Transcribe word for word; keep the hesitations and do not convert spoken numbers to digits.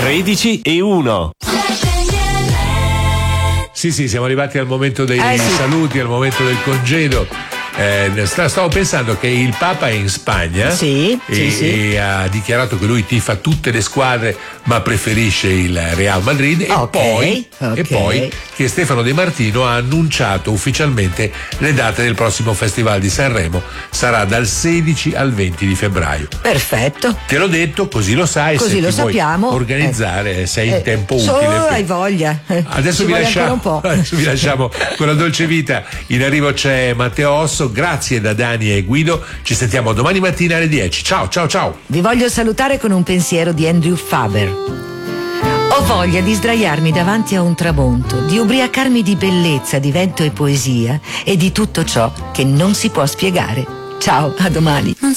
tredici e uno. Sì, sì, siamo arrivati al momento dei Eh, sì. saluti, al momento del congedo. Eh, sta- stavo pensando che il Papa è in Spagna Sì, e, sì, sì. e ha dichiarato che lui tifa tutte le squadre ma preferisce il Real Madrid e, Ok, poi, ok. e poi che Stefano De Martino ha annunciato ufficialmente le date del prossimo Festival di Sanremo, sarà dal sedici al venti di febbraio. Perfetto. Te l'ho detto, così lo sai, Così se lo ti vuoi sappiamo. organizzare, sei Eh, in tempo solo utile. hai voglia. Adesso Ci vi, vuole lasciamo, ancora un po'. adesso vi lasciamo con la dolce vita. In arrivo c'è Matteo Osso. Grazie da Dani e Guido. Ci sentiamo domani mattina alle dieci. Ciao, ciao, ciao. Vi voglio salutare con un pensiero di Andrew Faber. Ho voglia di sdraiarmi davanti a un tramonto, di ubriacarmi di bellezza, di vento e poesia e di tutto ciò che non si può spiegare. Ciao, a domani.